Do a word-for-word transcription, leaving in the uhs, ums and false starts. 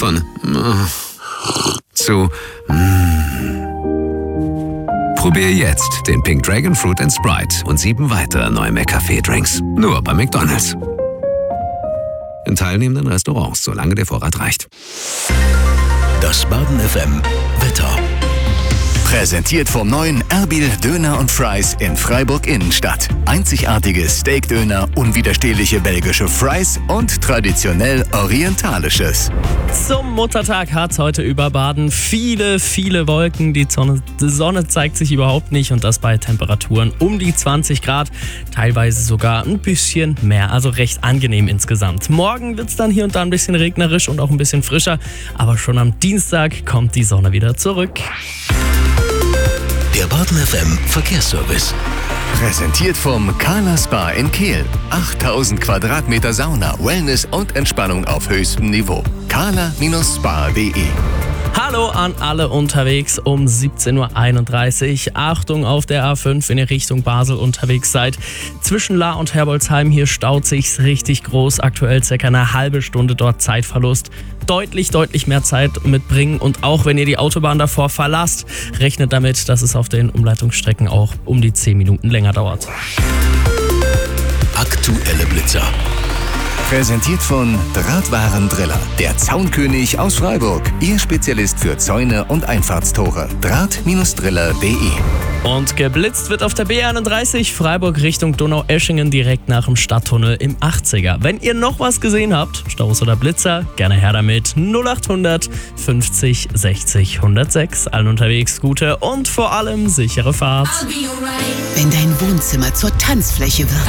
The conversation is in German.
Von äh, zu mm. Probier jetzt den Pink Dragon Fruit and Sprite und sieben weitere neue McCafé-Drinks. Nur bei McDonald's. In teilnehmenden Restaurants, solange der Vorrat reicht. Das Baden F M Wetter. Präsentiert vom neuen Erbil Döner und Fries in Freiburg Innenstadt. Einzigartige Steakdöner, unwiderstehliche belgische Fries und traditionell orientalisches. Zum Muttertag hat's heute über Baden viele, viele Wolken. Die Sonne, die Sonne zeigt sich überhaupt nicht und das bei Temperaturen um die zwanzig Grad. Teilweise sogar ein bisschen mehr, also recht angenehm insgesamt. Morgen wird's dann hier und da ein bisschen regnerisch und auch ein bisschen frischer. Aber schon am Dienstag kommt die Sonne wieder zurück. Der Baden F M Verkehrsservice. Präsentiert vom Carla Spa in Kehl. achttausend Quadratmeter Sauna, Wellness und Entspannung auf höchstem Niveau. carla Spa punkt de. Hallo an alle unterwegs um siebzehn Uhr einunddreißig. Achtung auf der A fünf, wenn ihr Richtung Basel unterwegs seid. Zwischen Lahr und Herbolzheim, hier staut sich's richtig groß. Aktuell circa eine halbe Stunde dort Zeitverlust. Deutlich, deutlich mehr Zeit mitbringen und auch wenn ihr die Autobahn davor verlasst, rechnet damit, dass es auf den Umleitungsstrecken auch um die zehn Minuten länger dauert. Aktuelle Blitzer. Präsentiert von Drahtwarendriller, der Zaunkönig aus Freiburg. Ihr Spezialist für Zäune und Einfahrtstore. Draht-Driller punkt de. Und geblitzt wird auf der B einunddreißig Freiburg Richtung Donaueschingen direkt nach dem Stadttunnel im achtziger. Wenn ihr noch was gesehen habt, Staus oder Blitzer, gerne her damit. null acht hundert fünfzig sechzig hundertsechs. Allen unterwegs gute und vor allem sichere Fahrt. Wenn dein Wohnzimmer zur Tanzfläche wird